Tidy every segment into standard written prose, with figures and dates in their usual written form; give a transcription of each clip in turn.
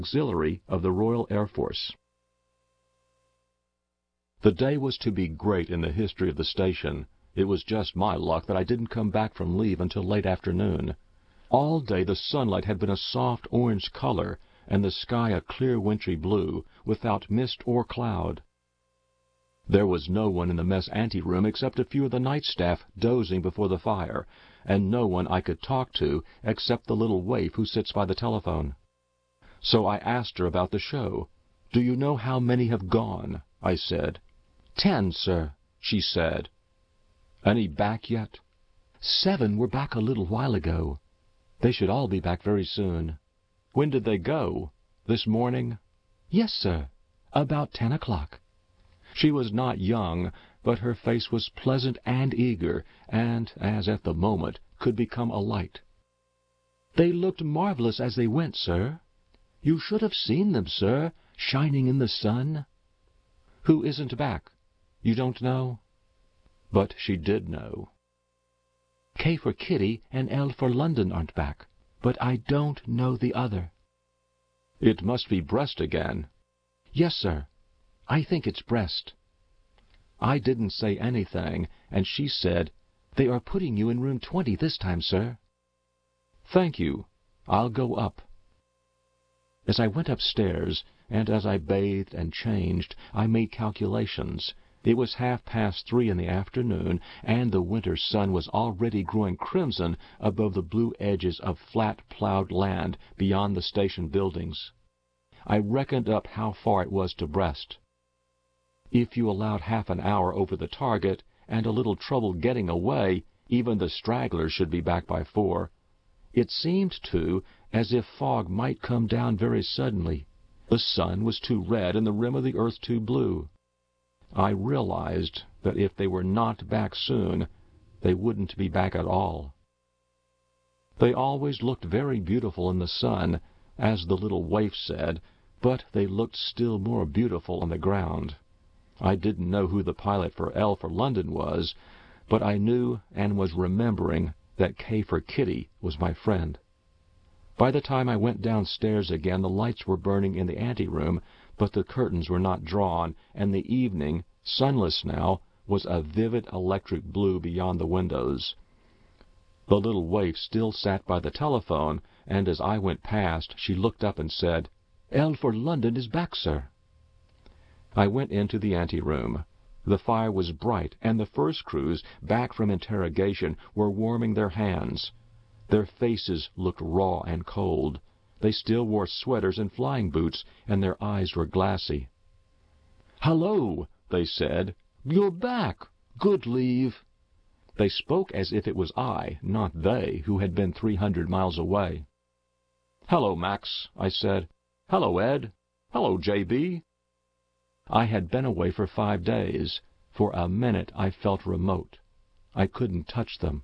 auxiliary of the Royal Air Force. The day was to be great in the history of the station. It was just my luck that I didn't come back from leave until late afternoon. All day the sunlight had been a soft orange color, and the sky a clear wintry blue, without mist or cloud. There was no one in the mess anteroom except a few of the night staff dozing before the fire, and no one I could talk to except the little waif who sits by the telephone. So I asked her about the show. "Do you know how many have gone?" I said. "10, sir," she said. "Any back yet?" "7 were back a little while ago. They should all be back very soon." "When did they go? This morning?" "Yes, sir. About 10 o'clock. She was not young, but her face was pleasant and eager, and, as at the moment, could become a light. "They looked marvelous as they went, sir. You should have seen them, sir, shining in the sun." "Who isn't back? You don't know?" But she did know. "K for Kitty and L for London aren't back, but I don't know the other." "It must be Brest again." "Yes, sir. I think it's Brest." I didn't say anything, and she said, "They are putting you in room 20 this time, sir." "Thank you. I'll go up." As I went upstairs, and as I bathed and changed, I made calculations. It was 3:30 in the afternoon, and the winter sun was already growing crimson above the blue edges of flat plowed land beyond the station buildings. I reckoned up how far it was to Brest. If you allowed half an hour over the target, and a little trouble getting away, even the stragglers should be back by 4. It seemed, too, as if fog might come down very suddenly. The sun was too red and the rim of the earth too blue. I realized that if they were not back soon, they wouldn't be back at all. They always looked very beautiful in the sun, as the little waif said, but they looked still more beautiful on the ground. I didn't know who the pilot for L for London was, but I knew and was remembering that K for Kitty was my friend. By the time I went downstairs again, the lights were burning in the anteroom, but the curtains were not drawn, and the evening, sunless now, was a vivid electric blue beyond the windows. The little waif still sat by the telephone, and as I went past, she looked up and said, "L for London is back, sir." I went into the anteroom. The fire was bright, and the first crews, back from interrogation, were warming their hands. Their faces looked raw and cold. They still wore sweaters and flying boots, and their eyes were glassy. "Hello," they said. "You're back. Good leave." They spoke as if it was I, not they, who had been 300 miles away. "Hello, Max," I said. "Hello, Ed. Hello, J.B." I had been away for 5 days. For a minute I felt remote. I couldn't touch them.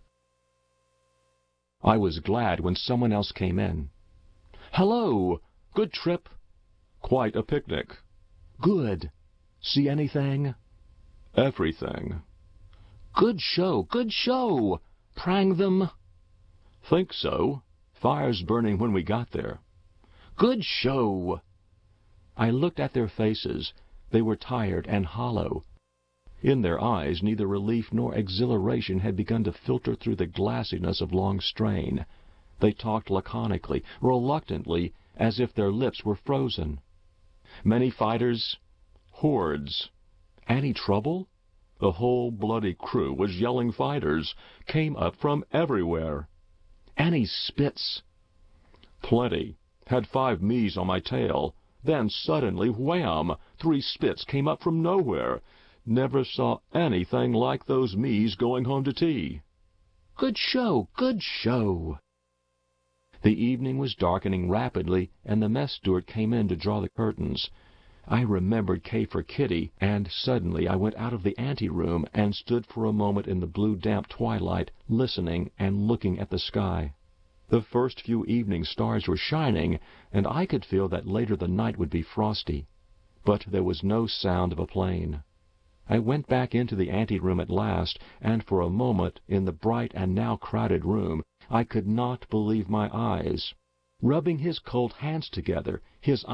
I was glad when someone else came in. "Hello! Good trip?" "Quite a picnic." "Good. See anything?" "Everything." "Good show, good show! Prang them?" "Think so. Fires burning when we got there." "Good show!" I looked at their faces. They were tired and hollow. In their eyes neither relief nor exhilaration had begun to filter through the glassiness of long strain. They talked laconically, reluctantly, as if their lips were frozen. "Many fighters?" "Hordes." "Any trouble?" The whole bloody crew was yelling fighters. Came up from everywhere. "Any spits?" "Plenty. Had 5 Mies on my tail. Then suddenly, wham! 3 spits came up from nowhere. Never saw anything like those Mies going home to tea." "Good show, good show." The evening was darkening rapidly, and the mess steward came in to draw the curtains. I remembered K for Kitty, and suddenly I went out of the anteroom and stood for a moment in the blue damp twilight, listening and looking at the sky. The first few evening stars were shining, and I could feel that later the night would be frosty. But there was no sound of a plane. I went back into the anteroom at last, and for a moment, in the bright and now crowded room, I could not believe my eyes. Rubbing his cold hands together, his